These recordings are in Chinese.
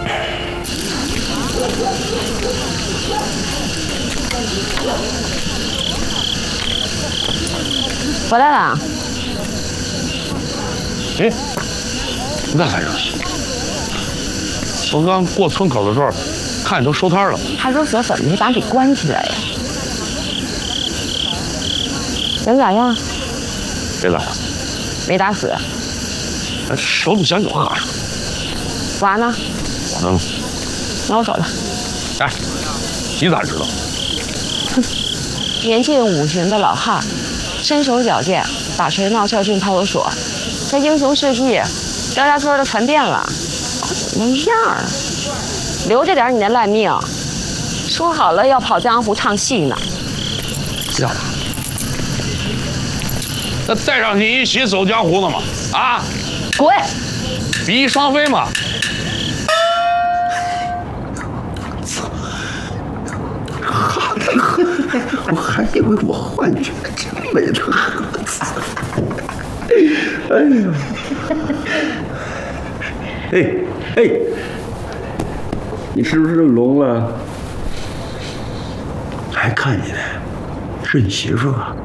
回来了。 哎，那来着。我刚过村口的时候，看你都收摊了。 派出所怎么没把你关起来呀？人咋样？ 谁来呀？ 没打死。 手里想有哈。 娃呢？ 我呢？ 那我走了。 哎，你咋知道？ 哼，年近50的老汉，身手矫健，打锤闹事进派出所，这英雄事迹，张家村都传遍了。那样儿，留着点你那烂命，说好了要跑江湖唱戏呢。 这样，那带上你一起走江湖呢吗？啊！ 滚！ 比翼双飞嘛。 我还以为我幻觉，真没得喝。哎呀！哎，你是不是聋了？还看你呢，是你媳妇吧？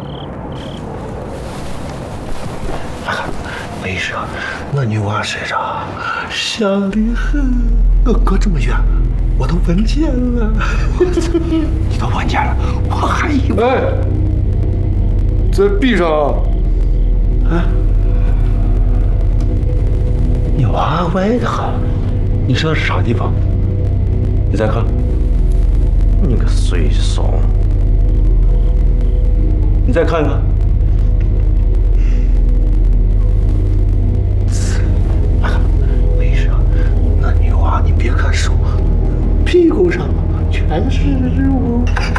没事，那女娃身上香得很，我隔这么远，我都闻见了。你都闻见了，我还以为……哎，再闭上啊！你娃歪的很，你知道是啥地方？你再看，你个水怂！你再看看。没事，那女娃你别看手，屁股上全是肉。